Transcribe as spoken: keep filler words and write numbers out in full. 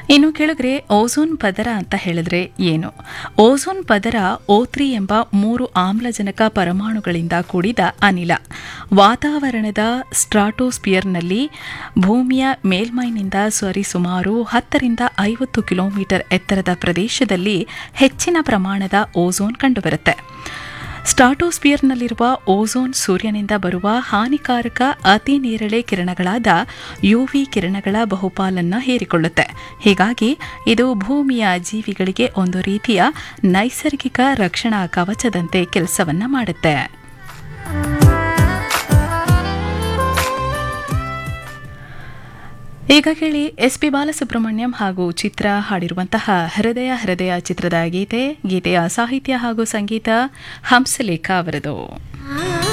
ಇನ್ನು ಕೆಳಗರೆ ಓಝೋನ್ ಪದರ ಅಂತ ಹೇಳಿದ್ರೆ ಏನು? ಓಝೋನ್ ಪದರ ಓ ತ್ರೀ ಎಂಬ ಮೂರು ಆಮ್ಲಜನಕ ಪರಮಾಣುಗಳಿಂದ ಕೂಡಿದ ಅನಿಲ. ವಾತಾವರಣದ ಸ್ಟ್ರಾಟೋಸ್ಪಿಯರ್ನಲ್ಲಿ ಭೂಮಿಯ ಮೇಲ್ಮೈನಿಂದ ಸರಿಸುಮಾರು ಹತ್ತರಿಂದ ಐವತ್ತು ಕಿಲೋಮೀಟರ್ ಎತ್ತರದ ಪ್ರದೇಶದಲ್ಲಿ ಹೆಚ್ಚಿನ ಪ್ರಮಾಣದ ಓಝೋನ್ ಕಂಡುಬರುತ್ತೆ. ಸ್ಟ್ರಾಟೋಸ್ಪಿಯರ್ನಲ್ಲಿರುವ ಓಝೋನ್ ಸೂರ್ಯನಿಂದ ಬರುವ ಹಾನಿಕಾರಕ ಅತಿ ನೇರಳೆ ಕಿರಣಗಳಾದ ಯುವಿ ಕಿರಣಗಳ ಬಹುಪಾಲನ್ನು ಹೀರಿಕೊಳ್ಳುತ್ತೆ. ಹೀಗಾಗಿ ಇದು ಭೂಮಿಯ ಜೀವಿಗಳಿಗೆ ಒಂದು ರೀತಿಯ ನೈಸರ್ಗಿಕ ರಕ್ಷಣಾ ಕವಚದಂತೆ ಕೆಲಸವನ್ನ ಮಾಡುತ್ತೆ. ಈಗ ಕೇಳಿ ಎಸ್ ಪಿ ಬಾಲಸುಬ್ರಹ್ಮಣ್ಯಂ ಹಾಗೂ ಚಿತ್ರ ಹಾಡಿರುವಂತಹ ಹೃದಯ ಹೃದಯ ಚಿತ್ರದ ಗೀತೆ. ಗೀತೆಯ ಸಾಹಿತ್ಯ ಹಾಗೂ ಸಂಗೀತ ಹಂಸಲೇಖ ಅವರದು.